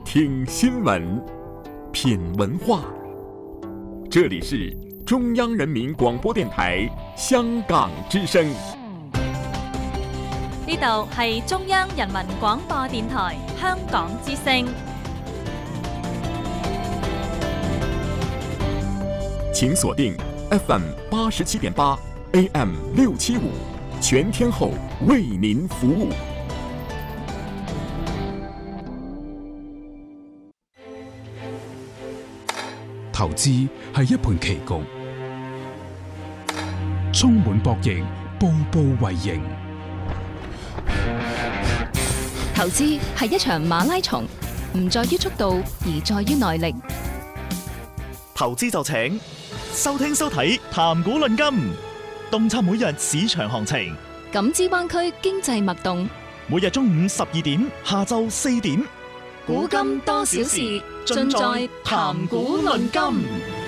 听新闻，品文化。这里是中央人民廣播電台香港之聲。 呢度係中央人民廣播電台香港之聲。 請鎖定 FM 87.8 AM 675，全天候為您服務。 投資係一盤棋局，充滿博弈，步步為營。 投資係一場馬拉松，唔在於速度，而在於耐力。 投資就請收聽收睇談股論金，洞察每日市場行情， 感知灣區經濟脈動。 每日中午12點，下晝4點， 古今多少事，盡在談股論金。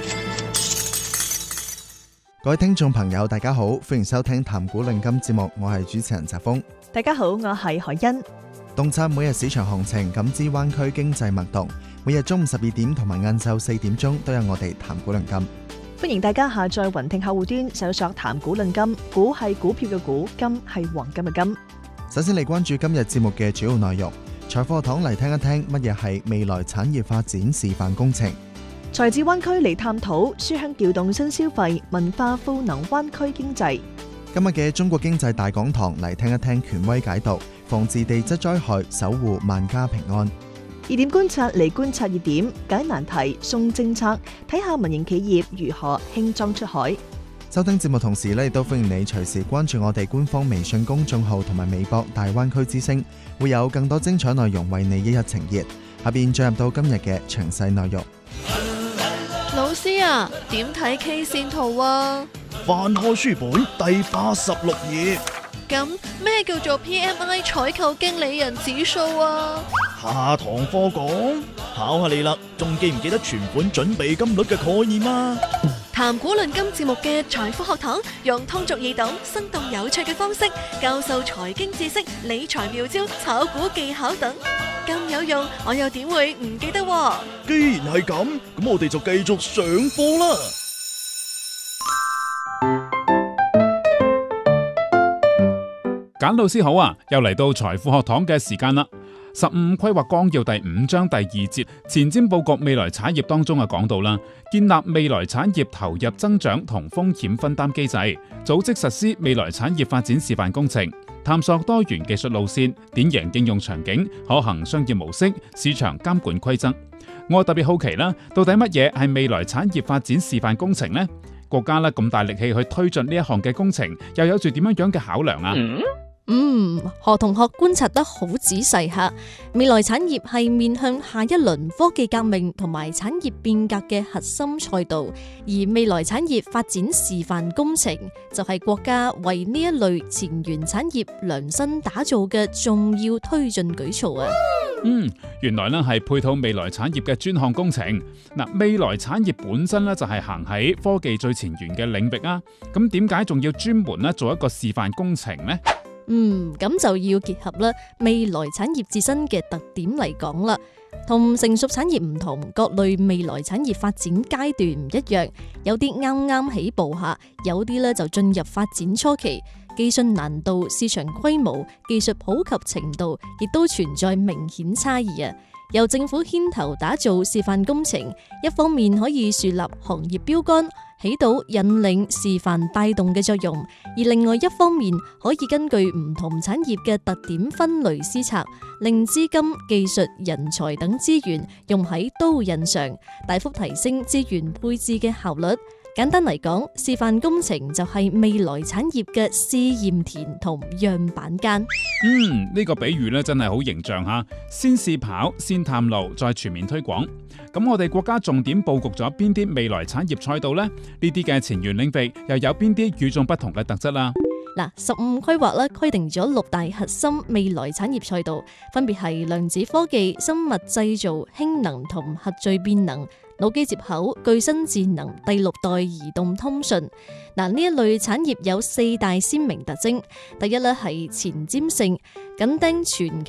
各位聽眾朋友大家好，歡迎收聽談股論金節目，我係主持人澤峰。 大家好，我係海欣。 洞察每日市場行情，感知灣區經濟脈動。每日中午12點同埋晏晝4點鐘都有我哋談股論金。 歡迎大家下載雲聽客戶端，搜索談股論金。股係股票嘅股，金係黃金嘅金。 首先嚟關注今日節目嘅主要內容。財富學堂嚟聽一聽乜嘢係未來產業發展示範工程。 財智灣區嚟探討書香調動新消費，文化賦能灣區經濟。 今日嘅中國經濟大講堂嚟聽一聽權威解讀，防治地質災害，守護萬家平安。 熱點觀察嚟觀察熱點，解難題，送政策，睇下民營企業如何輕裝出海。 收聽節目同時亦都歡迎你隨時關注我哋官方微信公眾號同埋微博大灣區之聲，會有更多精彩內容為你一日呈現。下邊進入到今日嘅詳細內容。 老師啊，點睇 K 線圖啊？ 翻開書本第86頁。 咁咩叫做 PMI 採購經理人指數啊？ 下堂課講，考下你啦，仲記唔記得存款準備金率嘅概念啊？ 談股論金節目嘅財富學堂，用通俗易懂、生動有趣嘅方式教授財經知識、理財妙招、炒股技巧等，咁有用，我又點會唔記得喎？ 既然係咁，咁我哋就繼續上課啦。 簡老師好啊，又嚟到財富學堂嘅時間啦。15規劃綱要第5章第2節前瞻佈局未來產業當中講到啦，建立未來產業投入增長同風險分擔機制，組織實施未來產業發展示範工程，探索多元技術路線、典型應用場景、可行商業模式、市場監管規則。我特別好奇啦，到底乜嘢係未來產業發展示範工程呢？國家咧咁大力氣去推進呢一項嘅工程，又有住點樣嘅考量啊？ 何同學觀察得好仔細吓，未來產業係面向下一輪科技革命同埋產業變革嘅核心賽道，而未來產業發展示範工程就係國家為呢一類前沿產業量身打造嘅重要推進舉措啊！ 原來咧係配套未來產業嘅專項工程。未來產業本身咧就係行喺科技最前沿嘅領域啊，咁點解仲要專門咧做一個示範工程呢？ 咁就要結合啦未來產業自身嘅特點嚟講啦，同成熟產業唔同，各類未來產業發展階段唔一樣，有啲啱啱起步下，有啲咧就進入發展初期，技術難度、市場規模、技術普及程度，亦都存在明顯差異啊。由政府牽頭打造示範工程，一方面可以樹立行業標杆，起到引領、示範、帶動嘅作用；而另外一方面，可以根據唔同產業嘅特點分類施策，令資金、技術、人才等資源用喺刀刃上，大幅提升資源配置嘅效率。簡單嚟講，示範工程就係未來產業嘅試驗田同樣板間。 呢個比喻咧真係好形象吓，先試跑，先探路，再全面推廣。咁我哋國家重點佈局咗邊啲未來產業賽道呢？呢啲嘅前沿領域又有邊啲與眾不同嘅特質啦 ？15規劃規定咗6大核心未來產業賽道，分別係量子科技、生物製造、氫能同核聚變能、腦機接口、具身智能、第6代移動通訊。呢一類產業有4大鮮明特徵。第一係前瞻性，緊盯全球